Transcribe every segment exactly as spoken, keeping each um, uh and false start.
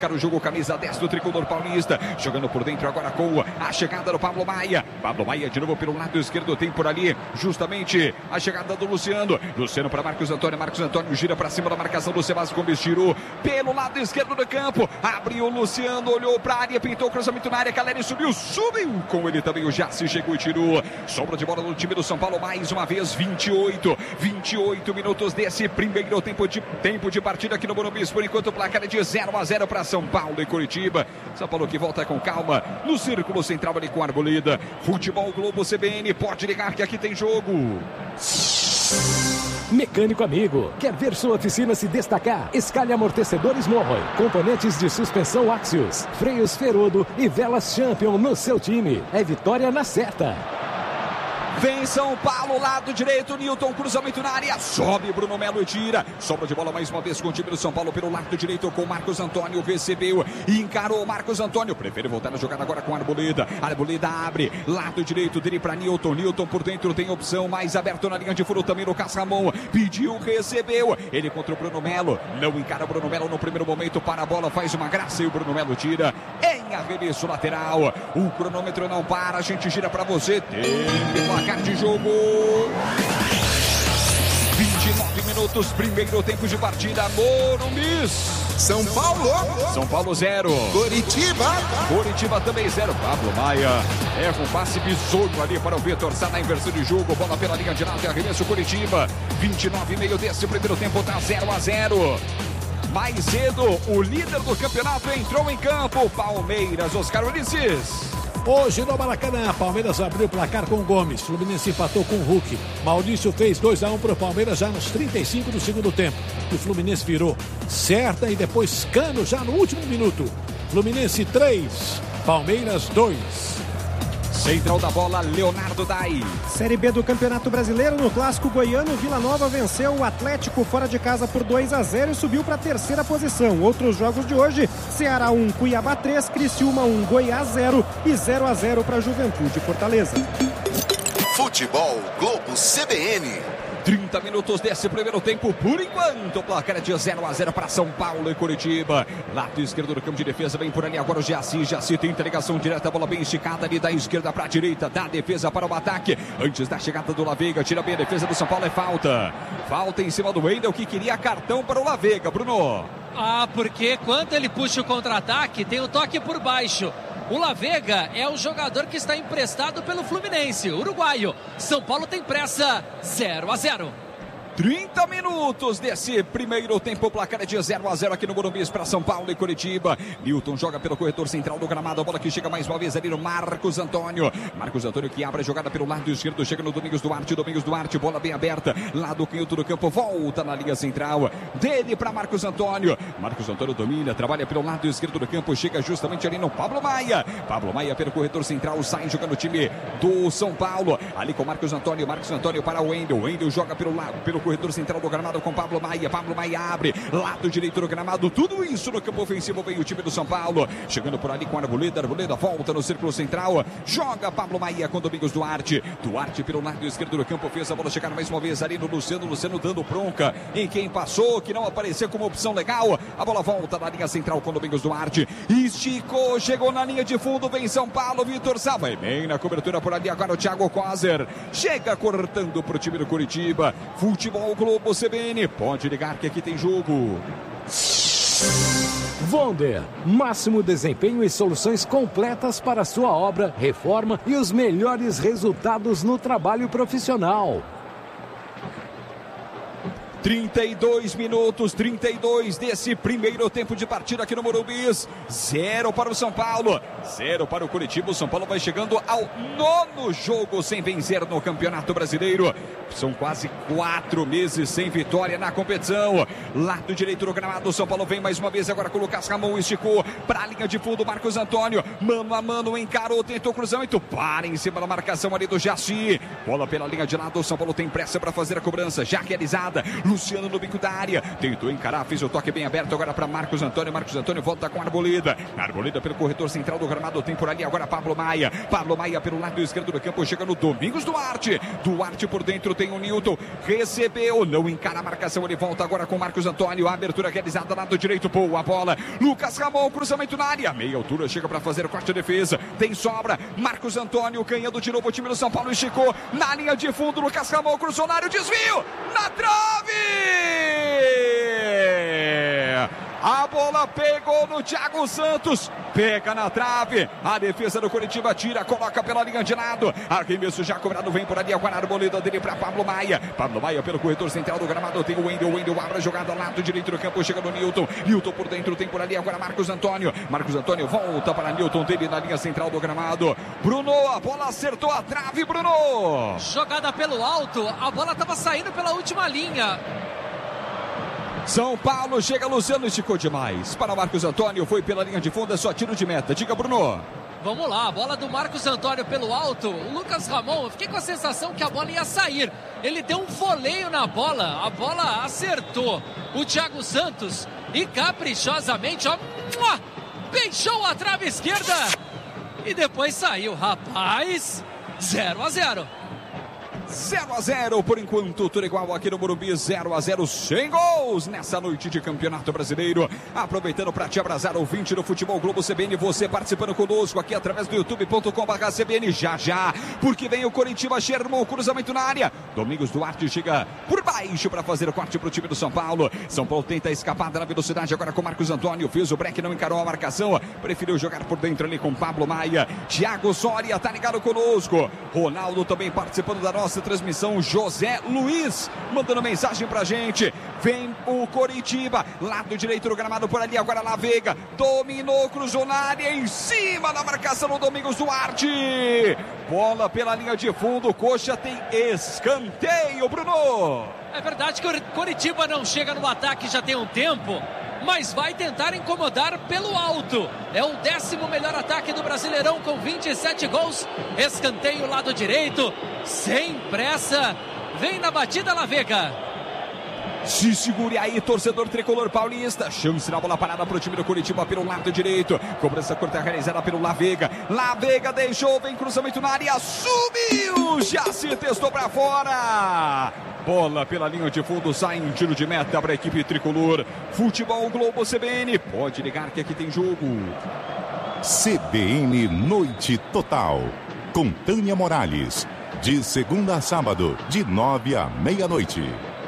O jogo, camisa dez do tricolor paulista, jogando por dentro agora com a chegada do Pablo Maia. Pablo Maia de novo pelo lado esquerdo, tem por ali justamente a chegada do Luciano. Luciano para Marcos Antônio, Marcos Antônio gira para cima da marcação do Sebastião Gomes, tirou pelo lado esquerdo do campo, abriu o Luciano, olhou para a área, pintou o cruzamento na área, Caleri subiu, subiu com ele também o Jaci, chegou e tirou. Sobra de bola no time do São Paulo mais uma vez, vinte e oito, vinte e oito minutos desse primeiro tempo de, tempo de partida aqui no Morumbi. Por enquanto o placar é de zero a zero para São Paulo e Curitiba. São Paulo que volta com calma no círculo central ali com a Arboleda. Futebol Globo C B N, pode ligar que aqui tem jogo. Mecânico amigo, quer ver sua oficina se destacar? Escalhe amortecedores Morroy, componentes de suspensão Axios, freios Ferodo e velas Champion no seu time. É vitória na certa. Vem São Paulo, lado direito, Newton, cruzamento na área, sobe Bruno Melo e tira. Sobra de bola mais uma vez com o time do São Paulo pelo lado direito com Marcos Antônio, recebeu e encarou Marcos Antônio, prefere voltar a jogada agora com a Arboleda. Arboleda abre, lado direito dele para Newton, Newton por dentro tem opção, mais aberto na linha de furo também no Casramon, pediu, recebeu, ele contra o Bruno Melo, não encara o Bruno Melo no primeiro momento, para a bola, faz uma graça e o Bruno Melo tira em arremesso lateral. O cronômetro não para, a gente gira para você, tem placar de jogo. vinte e nove minutos, primeiro tempo de partida, Morumbi. São Paulo. São Paulo zero. Curitiba. Curitiba também zero. Pablo Maia erra um passe bizonho ali para o Vitor Sá na inversão de jogo. Bola pela linha de lado e arremesso Curitiba. vinte e nove e meio desse primeiro tempo, tá zero a zero. Mais cedo, o líder do campeonato entrou em campo. Palmeiras, Oscar Ulisses. Hoje no Maracanã, Palmeiras abriu o placar com o Gomes, Fluminense empatou com o Hulk. Maurício fez dois a um para o Palmeiras já nos trinta e cinco do segundo tempo. O Fluminense virou Certa e depois Cano já no último minuto. Fluminense três, Palmeiras dois. Central da bola, Leonardo Dai. Série B do Campeonato Brasileiro, no Clássico Goiano, Vila Nova venceu o Atlético fora de casa por dois a zero e subiu para a terceira posição. Outros jogos de hoje, Ceará um, Cuiabá três, Criciúma um, Goiás zero e zero a zero para Juventude Fortaleza. Futebol Globo C B N. trinta minutos desse primeiro tempo, por enquanto o placar é de zero a zero para São Paulo e Curitiba. Lado esquerdo do campo de defesa, vem por ali agora o Jaci, Jaci tem ligação direta, a bola bem esticada ali da esquerda para a direita, da defesa para o ataque, antes da chegada do Lavega, tira bem a defesa do São Paulo, é falta. Falta em cima do Wendel, que queria cartão para o Lavega, Bruno. Ah, porque quando ele puxa o contra-ataque, tem o toque por baixo. O Lavega é o jogador que está emprestado pelo Fluminense, uruguaio. São Paulo tem pressa, zero a zero. trinta minutos desse primeiro tempo, o placar é de zero a zero aqui no Morumbi para São Paulo e Curitiba. Newton joga pelo corredor central do gramado, a bola que chega mais uma vez ali no Marcos Antônio. Marcos Antônio que abre a jogada pelo lado esquerdo, chega no Domingos Duarte, Domingos Duarte, bola bem aberta, lado canhoto do campo, volta na linha central, dele para Marcos Antônio. Marcos Antônio domina, trabalha pelo lado esquerdo do campo, chega justamente ali no Pablo Maia. Pablo Maia pelo corredor central, sai jogando o time do São Paulo, ali com Marcos Antônio, Marcos Antônio para o Wendel, Wendel joga pelo lado, pelo corredor central do gramado com Pablo Maia, Pablo Maia abre, lado direito do gramado, tudo isso no campo ofensivo, vem o time do São Paulo, chegando por ali com a Arboleda, Arboleda volta no círculo central, joga Pablo Maia com Domingos Duarte, Duarte pelo lado esquerdo do campo, fez a bola chegar mais uma vez ali no Luciano, Luciano dando bronca em quem passou, que não apareceu como opção legal, a bola volta na linha central com Domingos Duarte, esticou, chegou na linha de fundo, vem São Paulo, Vitor Sá, vai bem na cobertura por ali, agora o Thiago Coser, chega cortando pro time do Curitiba, Futebol Globo C B N, pode ligar que aqui tem jogo. Wonder, máximo desempenho e soluções completas para sua obra, reforma e os melhores resultados no trabalho profissional. trinta e dois minutos, trinta e dois desse primeiro tempo de partida aqui no Morumbi. Zero para o São Paulo, zero para o Curitiba. O São Paulo vai chegando ao nono jogo sem vencer no Campeonato Brasileiro. São quase quatro meses sem vitória na competição. Lado direito do gramado, o São Paulo vem mais uma vez agora com o Lucas Ramon, esticou para a linha de fundo, Marcos Antônio, mano a mano, encarou, tentou cruzamento, para em cima da marcação ali do Jaci. Bola pela linha de lado, o São Paulo tem pressa para fazer a cobrança, já realizada. Luciano no bico da área, tentou encarar, fez o toque bem aberto agora para Marcos Antônio. Marcos Antônio volta com a Arboleda. Arboleda pelo corredor central do gramado, tem por ali agora Pablo Maia. Pablo Maia pelo lado esquerdo do campo, chega no Domingos Duarte. Duarte por dentro, tem o Nilton, recebeu, não encara a marcação, ele volta agora com Marcos Antônio. A abertura realizada lado direito, boa bola. Lucas Ramon, cruzamento na área, meia altura, chega para fazer o corte de defesa. Tem sobra, Marcos Antônio ganhando de novo o time do São Paulo, esticou na linha de fundo, Lucas Ramon cruzou na área, desvio na trave! A bola pegou no Thiago Santos, pega na trave, a defesa do Coritiba tira, coloca pela linha de lado, arremesso já cobrado, vem por ali agora a arboleda dele para Pablo Maia, Pablo Maia pelo corredor central do gramado, tem o Wendel, o Wendel abre a jogada ao lado direito do campo, chega no Nilton, Nilton por dentro, tem por ali agora Marcos Antônio, Marcos Antônio volta para Nilton, dele na linha central do gramado, Bruno, a bola acertou a trave, Bruno! Jogada pelo alto, a bola estava saindo pela última linha. São Paulo chega, Luciano esticou demais. Para Marcos Antônio, foi pela linha de fundo, é só tiro de meta. Diga, Bruno. Vamos lá, a bola do Marcos Antônio pelo alto. O Lucas Ramon, eu fiquei com a sensação que a bola ia sair. Ele deu um voleio na bola, a bola acertou o Thiago Santos e caprichosamente, ó, beijou a trave esquerda e depois saiu. Rapaz, zero a zero. zero a zero por enquanto, tudo igual aqui no Morumbi, zero a zero, sem gols nessa noite de Campeonato Brasileiro. Aproveitando para te abrasar, ouvinte do Futebol Globo C B N, você participando conosco aqui através do youtube ponto com barra C B N, já já, porque vem o Coritiba, Sherman, cruzamento na área. Domingos Duarte chega por baixo para fazer o corte para o time do São Paulo. São Paulo tenta a escapada na velocidade agora com Marcos Antônio, fez o break, não encarou a marcação, preferiu jogar por dentro ali com Pablo Maia. Thiago Soria tá ligado conosco, Ronaldo também participando da nossa transmissão, José Luiz mandando mensagem pra gente. Vem o Coritiba, lado direito do gramado por ali, agora La Vega, dominou, cruzou na área, em cima da marcação do Domingos Duarte. Bola pela linha de fundo, Coxa tem escanteio, Bruno. É verdade que o Coritiba não chega no ataque já tem um tempo, mas vai tentar incomodar pelo alto. É o décimo melhor ataque do Brasileirão com vinte e sete gols. Escanteio lado direito, sem pressa. Vem na batida La Vega. Se segure aí, torcedor tricolor paulista. Chance na bola parada para o time do Coritiba pelo lado direito. Cobrança curta realizada pelo La Vega. La Vega deixou, vem cruzamento na área, subiu, já se testou para fora. Bola pela linha de fundo, sai em tiro de meta para a equipe tricolor. Futebol Globo C B N, pode ligar que aqui tem jogo. C B N Noite Total, com Tânia Morales, de segunda a sábado, de nove à meia-noite.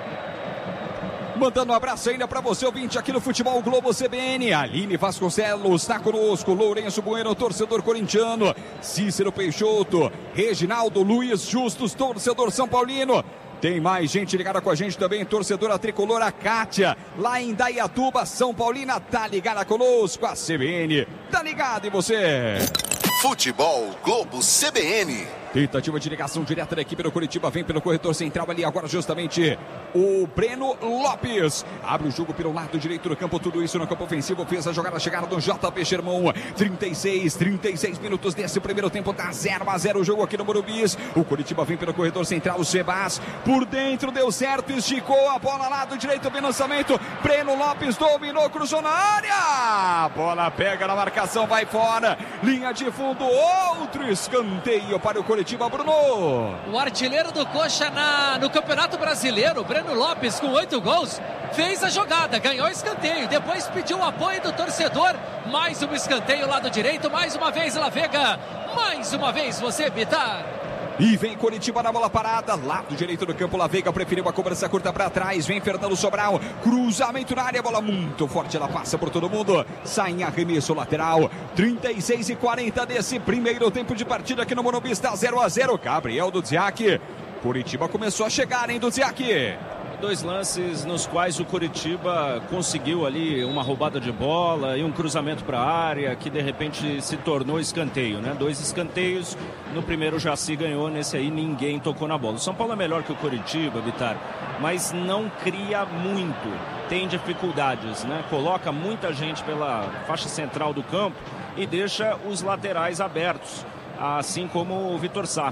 Mandando um abraço ainda para você, ouvinte, aqui no Futebol Globo C B N. Aline Vasconcelos está conosco, Lourenço Bueno, torcedor corintiano, Cícero Peixoto, Reginaldo Luiz Justus, torcedor São Paulino. Tem mais gente ligada com a gente também, torcedora tricolor, a Kátia, lá em Dayatuba, São Paulina, tá ligada conosco, a C B N, tá ligado e você? Futebol Globo C B N. Tentativa de ligação direta da equipe do Coritiba, vem pelo corredor central ali, agora justamente o Breno Lopes. Abre o jogo pelo lado direito do campo, tudo isso no campo ofensivo, fez a jogada, chegada do J P Sherman. trinta e seis, trinta e seis minutos desse primeiro tempo, tá zero a zero o jogo aqui no Morumbi. O Coritiba vem pelo corredor central, o Sebas por dentro, deu certo, esticou a bola lado direito, vem lançamento, Breno Lopes dominou, cruzou na área, a bola pega na marcação, vai fora, linha de fundo, outro escanteio para o Coritiba. Bruno. O artilheiro do Coxa na, no Campeonato Brasileiro, Breno Lopes, com oito gols, fez a jogada, ganhou o escanteio, depois pediu o apoio do torcedor, mais um escanteio lado direito, mais uma vez La Vega, mais uma vez você, Bitar. E vem Coritiba na bola parada, lado direito do campo, La Vega preferiu a cobrança curta para trás, vem Fernando Sobral, cruzamento na área, bola muito forte, ela passa por todo mundo, sai em arremesso lateral, trinta e seis e quarenta desse primeiro tempo de partida aqui no Morumbi, está zero a zero, Gabriel Dudziak, Coritiba começou a chegar, hein, Dudziak? Dois lances nos quais o Coritiba conseguiu ali uma roubada de bola e um cruzamento para a área que de repente se tornou escanteio, né? Dois escanteios, no primeiro o Jaci ganhou, nesse aí ninguém tocou na bola. O São Paulo é melhor que o Coritiba, Bitar, mas não cria muito, tem dificuldades, né? Coloca muita gente pela faixa central do campo e deixa os laterais abertos, assim como o Vitor Sá.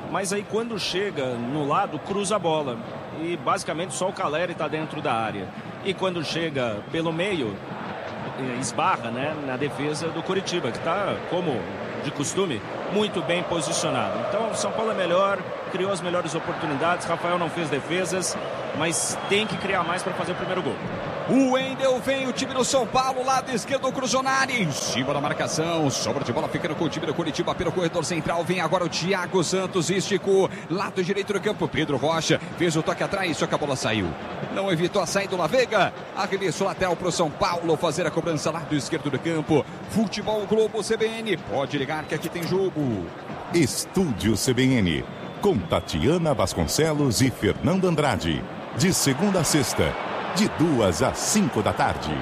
mas aí quando chega no lado, cruza a bola. E basicamente só o Caleri está dentro da área. E quando chega pelo meio, esbarra, né, na defesa do Coritiba, que está, como de costume, muito bem posicionado. Então o São Paulo é melhor, criou as melhores oportunidades. Rafael não fez defesas, mas tem que criar mais para fazer o primeiro gol. O Wendel vem, o time do São Paulo, lado esquerdo, cruzou na área, em cima da marcação, sobra de bola ficando com o time do Coritiba pelo corredor central, vem agora o Thiago Santos, esticou, lado direito do campo, Pedro Rocha, fez o toque atrás, só que a bola saiu, não evitou a saída do La Vega, arremesso lateral para o São Paulo, fazer a cobrança lado esquerdo do campo, Futebol Globo C B N, pode ligar que aqui tem jogo. Estúdio C B N, com Tatiana Vasconcelos e Fernando Andrade, de segunda a sexta, de duas às cinco da tarde.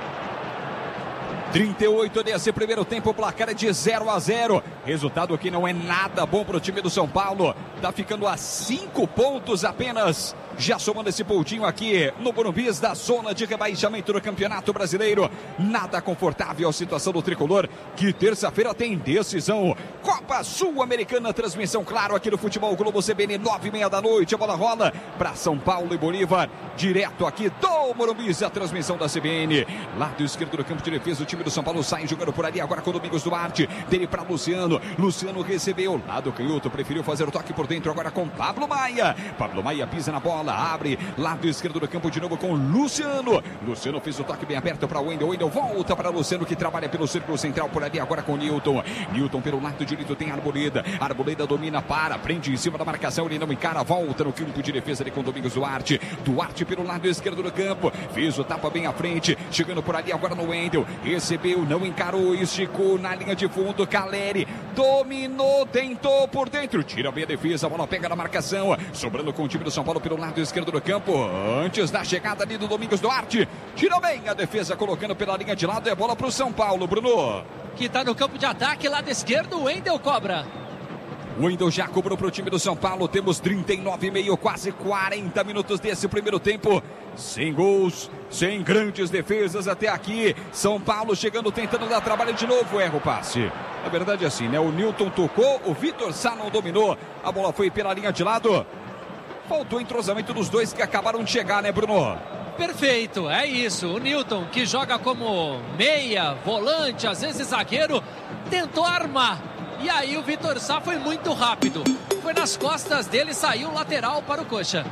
trinta e oito desse primeiro tempo, o placar é de zero a zero. Resultado aqui não é nada bom para o time do São Paulo. Tá ficando a cinco pontos apenas. Já somando esse pontinho aqui no Morumbis da zona de rebaixamento do Campeonato Brasileiro. Nada confortável a situação do tricolor, que terça-feira tem decisão. Copa Sul-Americana, transmissão, claro, aqui no Futebol Globo C B N, nove e meia da noite. A bola rola para São Paulo e Bolívar, direto aqui do Morumbis, a transmissão da C B N. Lado esquerdo do campo de defesa, o time do São Paulo sai jogando por ali agora com o Domingos Duarte. Dele para Luciano. Luciano recebeu, lado canhoto, preferiu fazer o toque por dentro agora com Pablo Maia. Pablo Maia pisa na bola, abre, lado esquerdo do campo de novo com Luciano. Luciano fez o toque bem aberto para o Wendel. Wendel volta para Luciano, que trabalha pelo círculo central por ali agora com o Newton. Newton pelo lado direito tem Arboleda. Arboleda domina, para, prende em cima da marcação. Ele não encara, volta no campo de defesa ali com Domingos Duarte. Duarte pelo lado esquerdo do campo, fez o tapa bem à frente, chegando por ali agora no Wendel. Recebeu, não encarou, esticou na linha de fundo. Caleri dominou, tentou por dentro, tira bem a defesa, a bola pega na marcação, sobrando com o time do São Paulo pelo lado esquerdo do campo, antes da chegada ali do Domingos Duarte, tira bem a defesa, colocando pela linha de lado, é bola para o São Paulo, Bruno. Que está no campo de ataque, lado esquerdo, o Wendel cobra. O Wendel já cobrou para o time do São Paulo. Temos trinta e nove e meio, quase quarenta minutos desse primeiro tempo. Sem gols, sem grandes defesas até aqui. São Paulo chegando, tentando dar trabalho de novo. Erra o passe. Na verdade é assim, né? O Newton tocou, o Vitor Sá não dominou. A bola foi pela linha de lado. Faltou entrosamento dos dois que acabaram de chegar, né, Bruno? Perfeito, é isso. O Newton, que joga como meia, volante, às vezes zagueiro, tentou armar. E aí o Vitor Sá foi muito rápido. Foi nas costas dele, saiu lateral para o Coxa.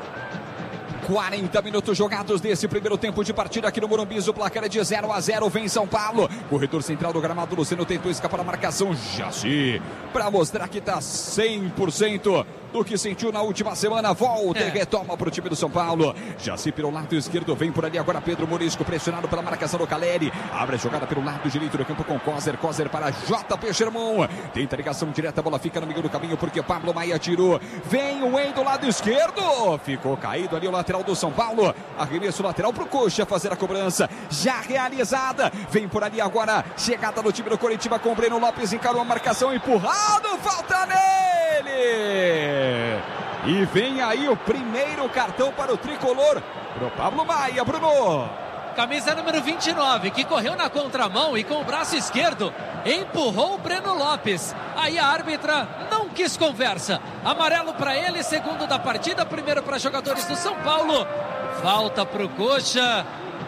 quarenta minutos jogados desse primeiro tempo de partida aqui no Morumbi. O placar é de zero a zero, vem São Paulo. Corredor central do gramado, Luciano tentou escapar da marcação. Jaci, para mostrar que está cem por cento do que sentiu na última semana. Volta é. e retoma para o time do São Paulo. Jaci pelo lado esquerdo, vem por ali agora Pedro Morisco, pressionado pela marcação do Caleri. Abre a jogada pelo lado direito do campo com Coser. Coser para J P Sherman. Tenta ligação direta, a bola fica no meio do caminho porque Pablo Maia tirou. Vem o Wendel do lado esquerdo. Ficou caído ali o lateral do São Paulo. Arremesso lateral para o Coxa fazer a cobrança. Já realizada. Vem por ali agora. Chegada do time do Coritiba com o Breno Lopes. Encarou a marcação, empurrado. Falta nele. E vem aí o primeiro cartão para o tricolor, pro Pablo Maia, Bruno. Camisa número vinte e nove, que correu na contramão e com o braço esquerdo empurrou o Breno Lopes. Aí a árbitra não quis conversa. Amarelo para ele, segundo da partida, primeiro para jogadores do São Paulo. Falta pro Coxa,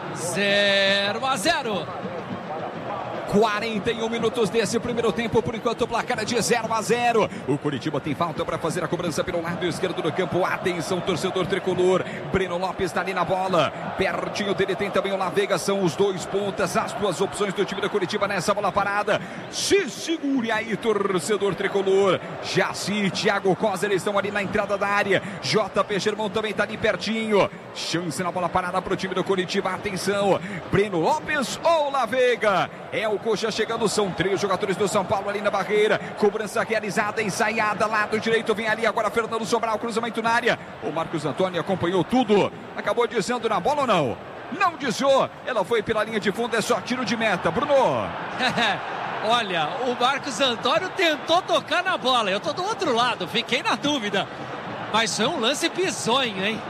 zero a zero. quarenta e um minutos desse primeiro tempo, por enquanto o placar é de zero a zero. O Coritiba tem falta para fazer a cobrança pelo lado esquerdo do campo. Atenção, torcedor tricolor. Breno Lopes está ali na bola. Pertinho dele tem também o La Vega. São os dois pontas, as duas opções do time da Coritiba nessa bola parada. Se segure aí, torcedor tricolor. Jaci, Thiago Coser estão ali na entrada da área. J P Germão também está ali pertinho. Chance na bola parada para o time do Coritiba. Atenção, Breno Lopes ou La Vega? É o Coxa chegando, são três jogadores do São Paulo ali na barreira. Cobrança realizada, ensaiada, lado direito, vem ali agora Fernando Sobral, cruzamento na área. O Marcos Antônio acompanhou tudo. Acabou dizendo na bola ou não? Não desviou, ela foi pela linha de fundo, é só tiro de meta, Bruno. Olha, o Marcos Antônio tentou tocar na bola, eu tô do outro lado, fiquei na dúvida. Mas foi um lance bizonho, hein?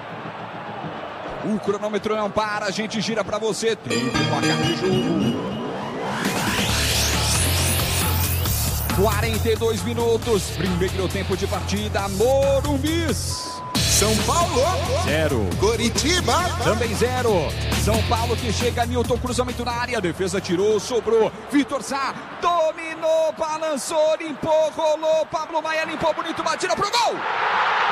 O cronômetro não para, a gente gira pra você. Tempo, placar de jogo. quarenta e dois minutos, primeiro tempo de partida, Morumbis. São Paulo, zero. Coritiba, também zero. São Paulo que chega, Nilton, cruzamento na área, defesa tirou, sobrou, Vitor Sá, dominou, balançou, limpou, rolou, Pablo Maia limpou, bonito, batida pro gol!